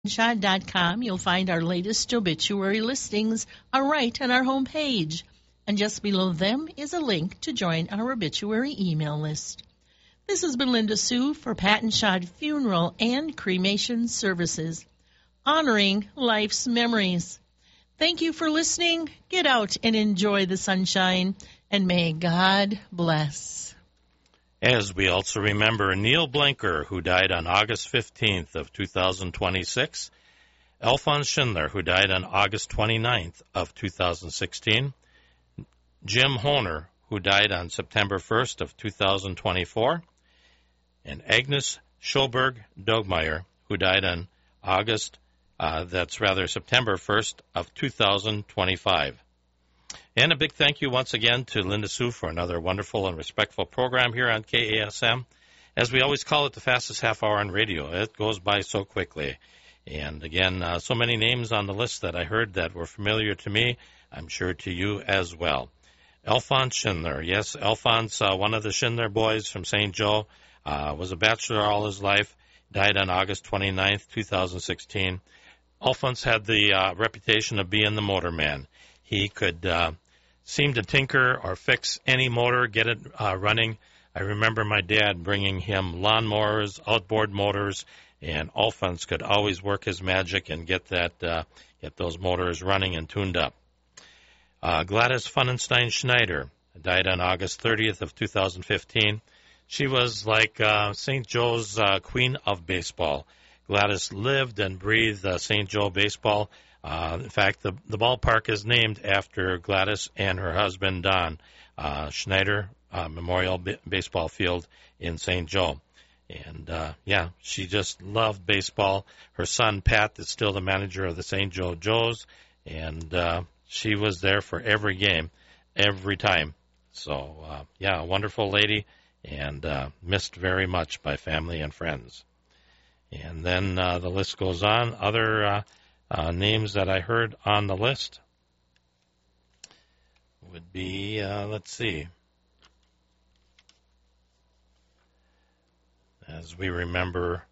Shot.com, you'll find our latest obituary listings are right on our homepage. And just below them is a link to join our obituary email list. This has been Linda Sue for Patton Shot Funeral and Cremation Services, honoring life's memories. Thank you for listening. Get out and enjoy the sunshine, and may God bless. As we also remember Neil Blinker, who died on August 15th of 2026, Alphonse Schindler, who died on August 29th of 2016, Jim Hohner, who died on September 1st of 2024, and Agnes Schoberg Dogmeyer, who died on September 1st of 2025. And a big thank you once again to Linda Sue for another wonderful and respectful program here on KASM. As we always call it, the fastest half hour on radio. It goes by so quickly. And again, so many names on the list that I heard that were familiar to me, I'm sure to you as well. Alphonse Schindler. Yes, Alphonse, one of the Schindler boys from St. Joe, was a bachelor all his life, died on August 29th, 2016. Alphonse had the reputation of being the motor man. He could seem to tinker or fix any motor, get it running. I remember my dad bringing him lawnmowers, outboard motors, and Alphonse could always work his magic and get those motors running and tuned up. Gladys Funenstein Schneider died on August 30th of 2015. She was like St. Joe's queen of baseball. Gladys lived and breathed St. Joe baseball. In fact, the ballpark is named after Gladys and her husband, Don Schneider Memorial Baseball Field in St. Joe. And, she just loved baseball. Her son, Pat, is still the manager of the St. Joe Joes, and she was there for every game, every time. So, a wonderful lady, and missed very much by family and friends. And then the list goes on. Other names that I heard on the list would be, let's see, as we remember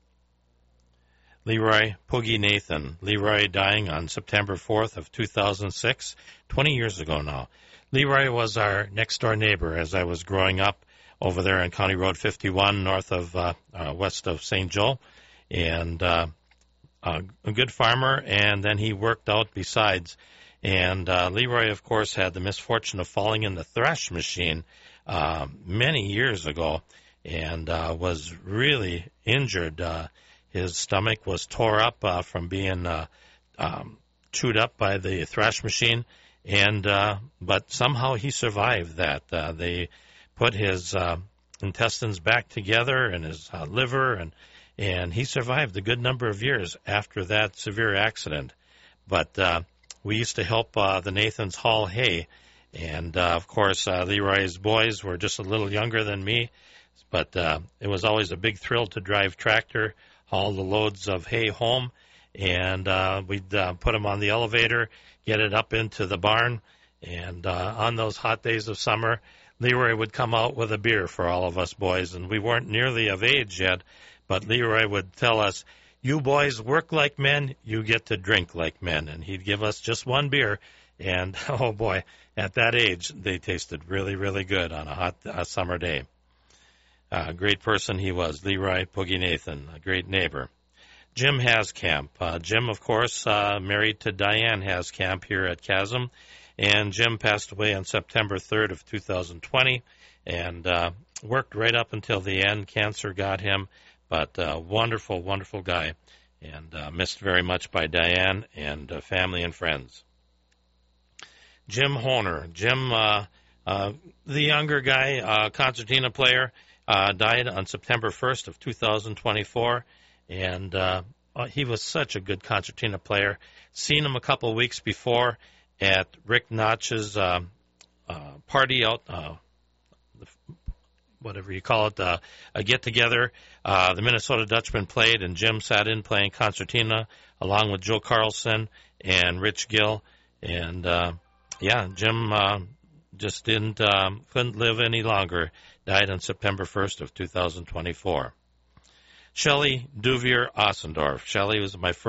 Leroy Poogie Nathan. Leroy dying on September 4th of 2006, 20 years ago now. Leroy was our next-door neighbor as I was growing up over there on County Road 51 west of St. Joe, and a good farmer, and then he worked out besides. And Leroy, of course, had the misfortune of falling in the thrash machine many years ago and was really injured. His stomach was tore up from being chewed up by the thrash machine, and but somehow he survived that. They put his intestines back together and his liver, and he survived a good number of years after that severe accident. But we used to help the Nathans haul hay, and of course Leroy's boys were just a little younger than me, but it was always a big thrill to drive tractor, haul the loads of hay home, and we'd put them on the elevator, get it up into the barn, and on those hot days of summer, Leroy would come out with a beer for all of us boys, and we weren't nearly of age yet, but Leroy would tell us, "You boys work like men, you get to drink like men," and he'd give us just one beer, and oh boy, at that age, they tasted really, really good on a hot summer day. Great person he was, Leroy Poogie Nathan, a great neighbor. Jim Haskamp. Jim, of course, married to Diane Haskamp here at Chasm, and Jim passed away on September 3rd of 2020, and worked right up until the end. Cancer got him, but wonderful, wonderful guy, and missed very much by Diane and family and friends. Jim Hohner. Jim, the younger guy, concertina player, died on September 1st of 2024, and he was such a good concertina player. Seen him a couple of weeks before at Rick Notch's party out, whatever you call it, a get-together. The Minnesota Dutchman played, and Jim sat in playing concertina along with Joe Carlson and Rich Gill. And, Jim just couldn't live any longer. Died on September 1st of 2024. Shelley Duvier Ossendorf. Shelley was my first